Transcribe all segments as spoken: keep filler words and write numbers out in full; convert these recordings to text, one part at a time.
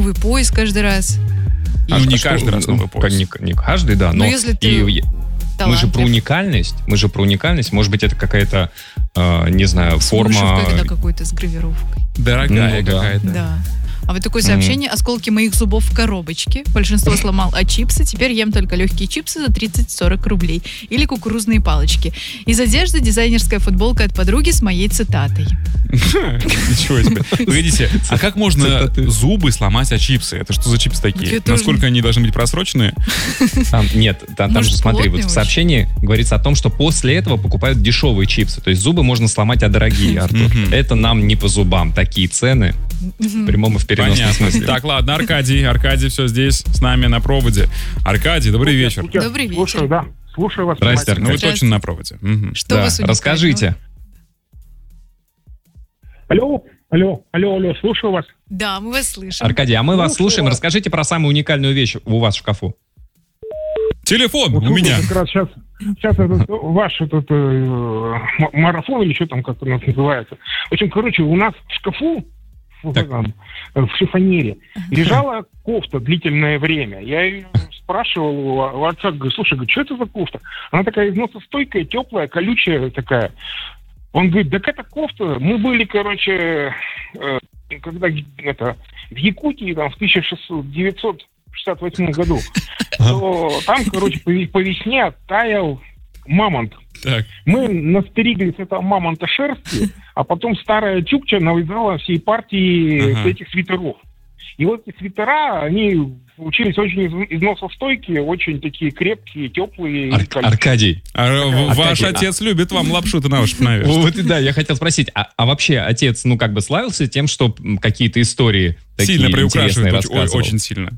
новый пояс каждый раз. Ну, а, не что, каждый раз новый пояс. Не, не каждый, да. Но, но если ты и, мы же про уникальность. Мы же про уникальность. Может быть, это какая-то, э, не знаю, с форма... вышивкой, когда какой-то с гравировкой. Дорогая Ну, да. какая-то. Да. А вот такое сообщение. Осколки моих зубов в коробочке. Большинство сломал, а чипсы. Теперь ем только легкие чипсы за тридцать-сорок рублей. Или кукурузные палочки. Из одежды дизайнерская футболка от подруги с моей цитатой. Ничего себе. Погодите, а как можно зубы сломать о чипсы? Это что за чипсы такие? Насколько они должны быть просроченные? Там, нет, там, там же, смотри, вот в очень. сообщении говорится о том, что после этого покупают дешевые чипсы. То есть зубы можно сломать, а дорогие, Артур. Это нам не по зубам. Такие цены в прямом и в переносном Понятно. смысле. Так, ладно, Аркадий. Аркадий все здесь с нами на проводе. Аркадий, добрый вечер. Добрый вечер. Слушаю, да. Слушаю вас. Здрасте, Ну, вы Аркадий. точно на проводе. Мгм. Что Да, вас уникального? расскажите. Алло, алло, алло, алло, слушаю вас. Да, мы вас слышим. Аркадий, а мы вас Слушаю слушаем. вас. Расскажите про самую уникальную вещь у вас в шкафу. Телефон Вот у меня. Как раз сейчас, сейчас этот, ваш этот, э, м- марафон или что там, как у нас называется. В общем, короче, у нас в шкафу, в, Так. этом, э, в шифонере, лежала кофта длительное время. Я ее спрашивал у, у отца, говорю, слушай, говорю, что это за кофта? Она такая износостойкая, теплая, колючая такая. Он говорит, так это кофта. Мы были, короче, э, когда это, в Якутии, там, в тысяча девятьсот шестьдесят восьмом году, то там, короче, по, ве- по весне таял мамонт. Так. Мы настеригли с этого мамонта шерсти, а потом старая чукча навязала всей партии Ага. этих свитеров. И вот эти свитера, они получились очень из- износостойкие, очень такие крепкие, теплые. и Ар- колючие. Аркадий. А, в- ваш Аркадий, а- отец любит вам лапшу-то на уши навешать. Вот и да, я хотел спросить, а, а вообще отец, ну, как бы славился тем, что м, какие-то истории такие Сильно интересные приукрашивает, очень, рассказывал? очень сильно.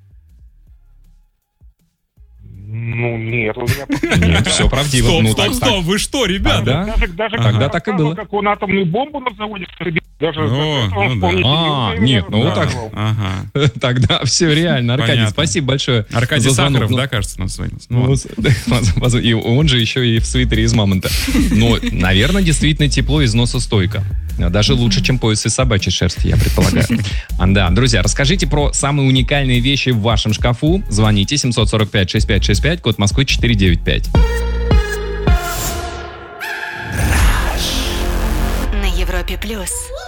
Ну, нет, у меня... Нет, все правдиво. Стоп, ну, стоп, так, стоп, вы что, ребята? Да? Даже, даже Ага. когда Да, так и рассказывал, было. как он атомную бомбу на заводе разбил, даже Ну, это он ну вполне да. А, серьезно нет, ну вот так. рассказывал. Ага. так. Тогда все реально. Аркадий, Понятно. спасибо большое Аркадий за звонок. Сахаров, Ну, да, кажется, нас звонил? ну, Ну, воз- и он же еще и в свитере из мамонта. Но, наверное, действительно тепло и износостойко. Даже лучше, чем пояс из собачьей шерсти, я предполагаю. А, Да, друзья, расскажите про самые уникальные вещи в вашем шкафу. Звоните семь сорок пять шестьдесят пять шестьдесят пять, код Москвы четыре девять пять. На Европе плюс.